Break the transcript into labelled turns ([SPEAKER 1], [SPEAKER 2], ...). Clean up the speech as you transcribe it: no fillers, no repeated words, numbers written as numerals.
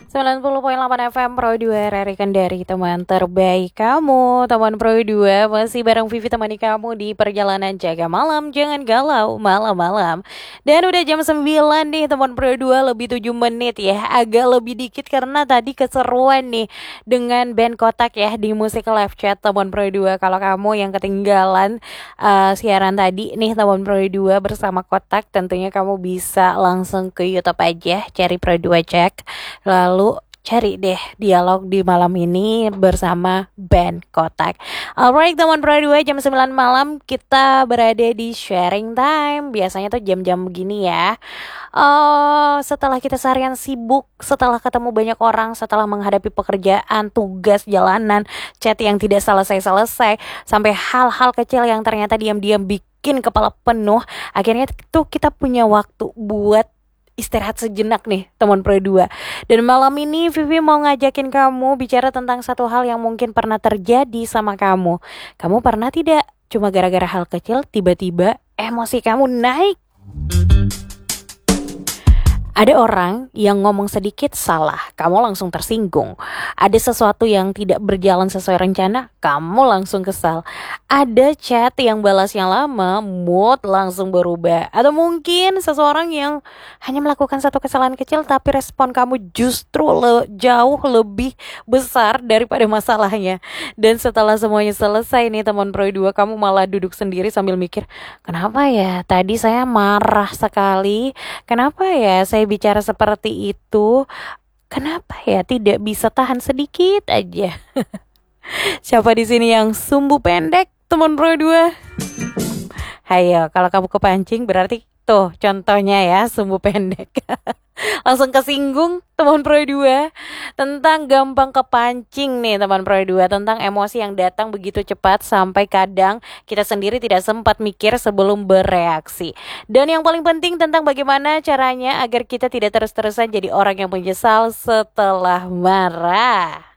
[SPEAKER 1] 90,8 FM Pro 2 RRI Kendari, teman terbaik kamu. Teman Pro 2 masih bareng Vivi temani kamu di perjalanan jaga malam. Jangan galau malam-malam. Dan udah jam 9 nih teman Pro 2, lebih 7 menit ya. Agak lebih dikit karena tadi keseruan nih dengan band Kotak ya di musik live chat teman Pro 2. Kalau kamu yang ketinggalan siaran tadi nih teman Pro 2 bersama Kotak, tentunya kamu bisa langsung ke YouTube aja, cari Pro 2 cek. Lalu cari deh dialog di malam ini bersama band Kotak. Alright teman Pro 2, jam 9 malam kita berada di sharing time. Biasanya tuh jam-jam begini ya. Setelah kita seharian sibuk, setelah ketemu banyak orang, setelah menghadapi pekerjaan, tugas, jalanan, chat yang tidak selesai-selesai, sampai hal-hal kecil yang ternyata diam-diam bikin kepala penuh, akhirnya tuh kita punya waktu buat istirahat sejenak nih teman Pro 2. Dan malam ini Vivi mau ngajakin kamu bicara tentang satu hal yang mungkin pernah terjadi sama kamu. Kamu pernah tidak cuma gara-gara hal kecil tiba-tiba emosi kamu naik? Ada orang yang ngomong sedikit salah, kamu langsung tersinggung. Ada sesuatu yang tidak berjalan sesuai rencana, kamu langsung kesal. Ada chat yang balas yang lama, mood langsung berubah. Atau mungkin seseorang yang hanya melakukan satu kesalahan kecil tapi respon kamu justru jauh lebih besar daripada masalahnya. Dan setelah semuanya selesai nih teman Pro 2, kamu malah duduk sendiri sambil mikir, kenapa ya tadi saya marah sekali? Kenapa ya saya bicara seperti itu? Kenapa ya tidak bisa tahan sedikit aja? Siapa di sini yang sumbu pendek, teman Pro 2? Hayo, kalau kamu kepancing berarti tuh contohnya ya, sumbu pendek. Langsung kesinggung teman Pro 2. Tentang gampang kepancing nih teman Pro 2, tentang emosi yang datang begitu cepat sampai kadang kita sendiri tidak sempat mikir sebelum bereaksi. Dan yang paling penting tentang bagaimana caranya agar kita tidak terus-terusan jadi orang yang menyesal setelah marah.